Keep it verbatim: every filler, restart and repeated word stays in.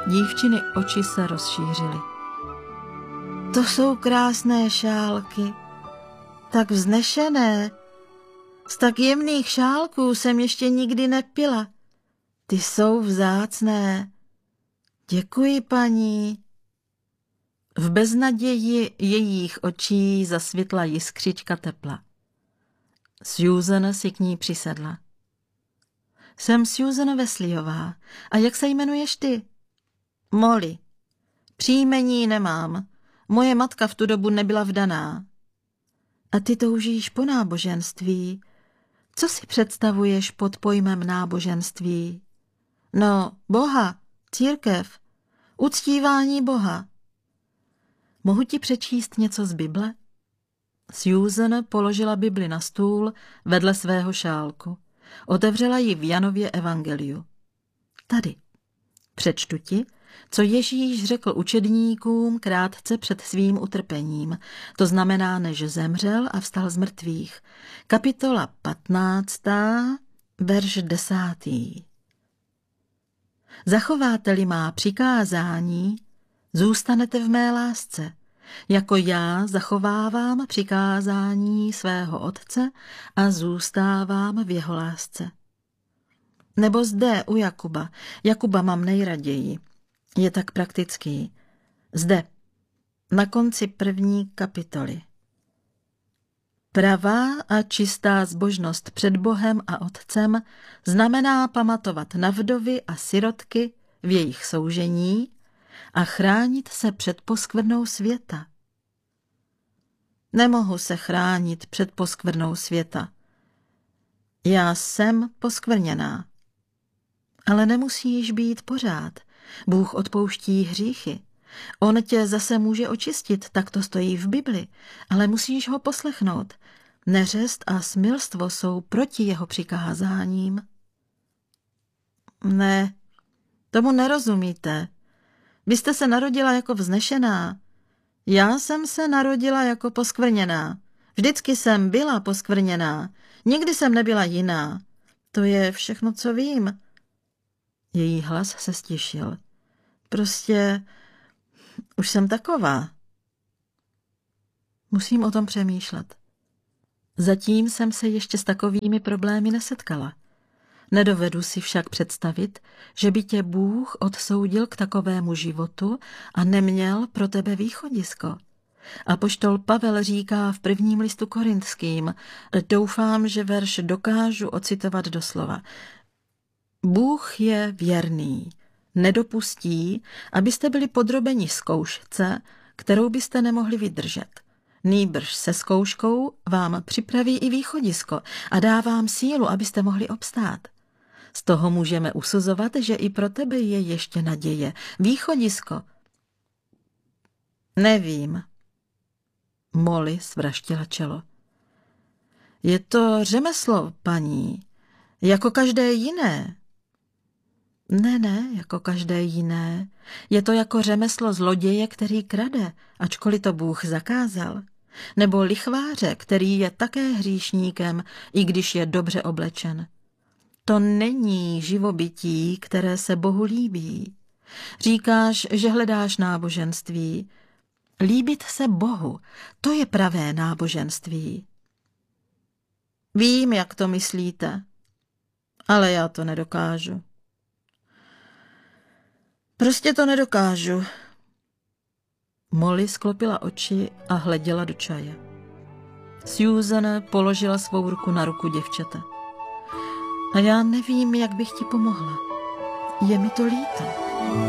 Dívčiny oči se rozšířily. To jsou krásné šálky, tak vznešené. Z tak jemných šálků jsem ještě nikdy nepila. Ty jsou vzácné. Děkuji, paní. V beznaději jejich očí zasvětla jiskřička tepla. Susan si k ní přisedla. Jsem Susan Wesleyová. A jak se jmenuješ ty? Molly. Příjmení nemám. Moje matka v tu dobu nebyla vdaná. A ty toužíš po náboženství. Co si představuješ pod pojmem náboženství? No, Boha, církev, uctívání Boha. Mohu ti přečíst něco z Bible? Susan položila Bibli na stůl vedle svého šálku. Otevřela ji v Janově evangeliu. Tady. Přečtu ti, co Ježíš řekl učedníkům krátce před svým utrpením. To znamená, než zemřel a vstal z mrtvých. Kapitola patnáctá, verš desátý. Zachováte-li má přikázání, zůstanete v mé lásce, jako já zachovávám přikázání svého otce a zůstávám v jeho lásce. Nebo zde u Jakuba. Jakuba mám nejraději. Je tak praktický. Zde, na konci první kapitoly. Pravá a čistá zbožnost před Bohem a Otcem znamená pamatovat na vdovy a sirotky v jejich soužení a chránit se před poskvrnou světa. Nemohu se chránit před poskvrnou světa. Já jsem poskvrněná. Ale nemusíš být pořád. Bůh odpouští hříchy. On tě zase může očistit, tak to stojí v Bibli, ale musíš ho poslechnout. Neřest a smilstvo jsou proti jeho přikázáním. Ne, tomu nerozumíte. Vy jste se narodila jako vznešená. Já jsem se narodila jako poskvrněná. Vždycky jsem byla poskvrněná. Nikdy jsem nebyla jiná. To je všechno, co vím. Její hlas se stišil. Prostě už jsem taková. Musím o tom přemýšlet. Zatím jsem se ještě s takovými problémy nesetkala. Nedovedu si však představit, že by tě Bůh odsoudil k takovému životu a neměl pro tebe východisko. Apoštol Pavel říká v prvním listu Korintským, doufám, že verš dokážu ocitovat doslova. Bůh je věrný, nedopustí, abyste byli podrobeni zkoušce, kterou byste nemohli vydržet. Nýbrž se zkouškou vám připraví i východisko a dá vám sílu, abyste mohli obstát. Z toho můžeme usuzovat, že i pro tebe je ještě naděje. Východisko. Nevím. Molly svraštila čelo. Je to řemeslo, paní, jako každé jiné. Ne, ne, jako každé jiné. Je to jako řemeslo zloděje, který krade, ačkoliv to Bůh zakázal. Nebo lichváře, který je také hříšníkem, i když je dobře oblečen. To není živobytí, které se Bohu líbí. Říkáš, že hledáš náboženství. Líbit se Bohu, to je pravé náboženství. Vím, jak to myslíte, ale já to nedokážu. Prostě to nedokážu. Molly sklopila oči a hleděla do čaje. Susan položila svou ruku na ruku děvčete. A já nevím, jak bych ti pomohla. Je mi to líto.